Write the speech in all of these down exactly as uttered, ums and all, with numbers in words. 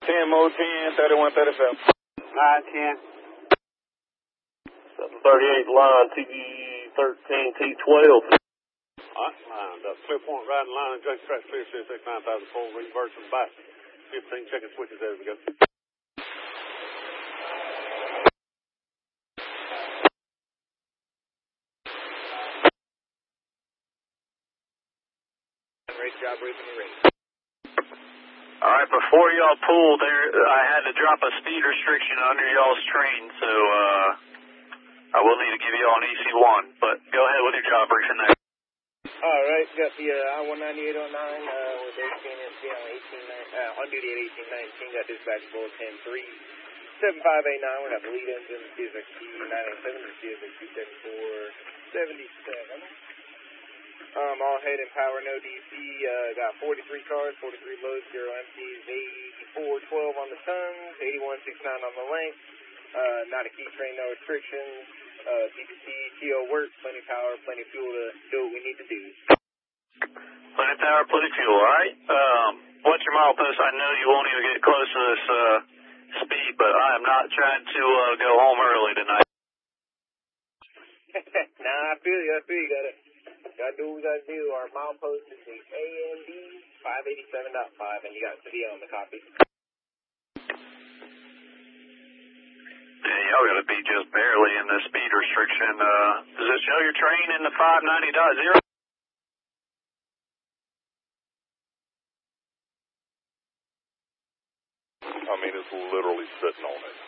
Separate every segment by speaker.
Speaker 1: ten, mode ten, thirty-one thirty-seven.
Speaker 2: nine ten.
Speaker 3: seven thirty-eight, line T thirteen, T twelve.
Speaker 2: Alright, lined up. Clear point, riding line, and junction track clear, six six nine thousand four, reverse and back. fifteen, checking switches as we go. Race job briefing, you're ready.
Speaker 4: All right, before y'all pull there, I had to drop a speed restriction under y'all's train, so uh, I will need to give y'all an E C one, but go ahead with your job briefing there.
Speaker 5: All right, got the uh, I one ninety-eight oh nine uh, with eighteen S P on eighteen, uh, on duty at eighteen nineteen, got dispatch bulletin three seven five eight nine, we're going to have the lead engine, C S X T nine eight seven or C S X T seventy-four seventy-seven. Um, all head and power, no D C, uh, got forty-three cars, forty-three loads, zero empties, eighty-four twelve on the tons, eighty-one sixty-nine on the length, uh, not a key train, no restrictions, uh, T P C, T O works, plenty of power, plenty of fuel to do what we need to do.
Speaker 4: Plenty of power, plenty of fuel, all right? Um, what's your mile post? I know you won't even get close to this uh, speed, but I am not trying to uh, go home early tonight.
Speaker 5: Nah, I feel you, I feel you, got it. Gotta do what we gotta do. Our mile post is the A M B five eighty-seven point five, and you got video on the copy.
Speaker 4: Yeah, y'all gotta be just barely in the speed restriction. Uh, does it show your train in the five ninety point zero?
Speaker 1: I mean, it's literally sitting on it.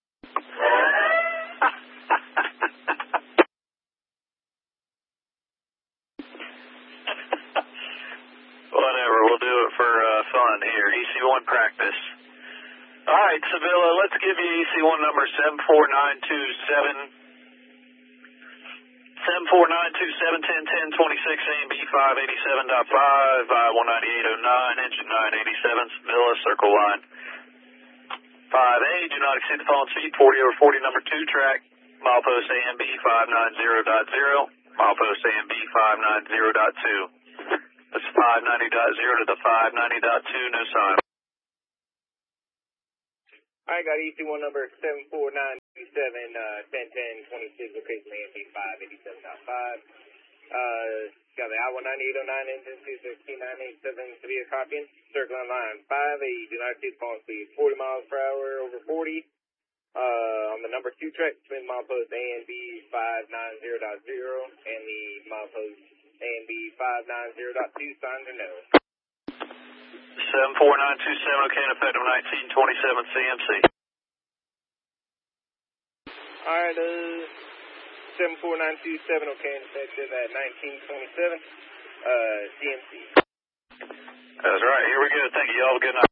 Speaker 4: Whatever, we'll do it for uh, fun here. E C one practice. All right, Sevilla, let's give you E C one number seven four nine two seven. seven four nine two seven ten ten twenty-six A M B five eighty-seven point five, I one ninety-eight oh nine, engine nine eighty-seven, Sevilla, circle line five A, do not exceed the following speed, forty over forty, number two track, milepost A M B five ninety point zero, milepost A M B five ninety point two. That's five ninety point zero to the five ninety point two, no sign.
Speaker 5: I got E C one number seven four nine two seven, uh, ten ten twenty-six, location A M B five eighty-seven point five. Uh, got the I one ninety-eight oh nine engine, two sixteen nine eighty-seven, severe copying. Circling line five A, do not exceed the following speed, forty miles per hour over forty. Uh, on the number two track, twin milepost A M B five ninety point zero, and the milepost A M B five ninety point two, signs are no.
Speaker 4: seven four nine two seven, okay, and effective nineteen twenty-seven C M C.
Speaker 5: Alright, uh, seven four nine two seven, okay, and effective at nineteen twenty-seven, uh, C M C.
Speaker 4: That's right, here we go, thank you, y'all have a good night.